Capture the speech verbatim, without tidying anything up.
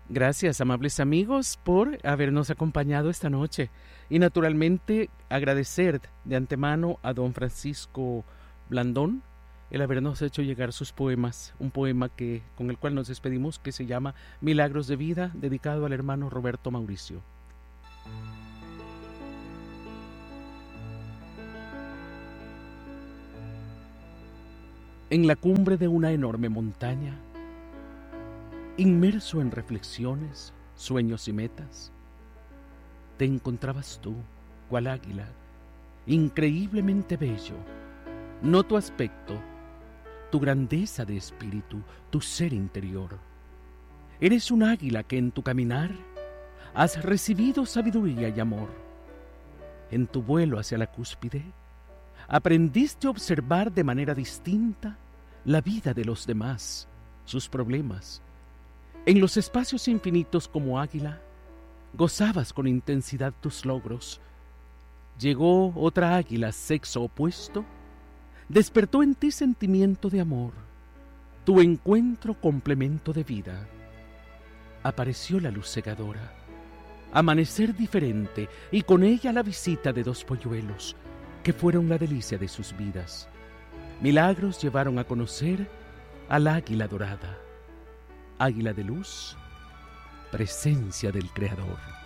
Gracias, amables amigos, por habernos acompañado esta noche. Y naturalmente agradecer de antemano a don Francisco Blandón el habernos hecho llegar sus poemas, un poema que con el cual nos despedimos que se llama Milagros de Vida, dedicado al hermano Roberto Mauricio. En la cumbre de una enorme montaña, inmerso en reflexiones, sueños y metas, te encontrabas tú, cual águila, increíblemente bello, no tu aspecto, tu grandeza de espíritu, tu ser interior. Eres un águila que en tu caminar has recibido sabiduría y amor. En tu vuelo hacia la cúspide, aprendiste a observar de manera distinta la vida de los demás, sus problemas. En los espacios infinitos como águila, gozabas con intensidad tus logros. Llegó otra águila, sexo opuesto, despertó en ti sentimiento de amor, tu encuentro complemento de vida. Apareció la luz cegadora, amanecer diferente y con ella la visita de dos polluelos que fueron la delicia de sus vidas. Milagros llevaron a conocer al águila dorada, águila de luz, presencia del Creador.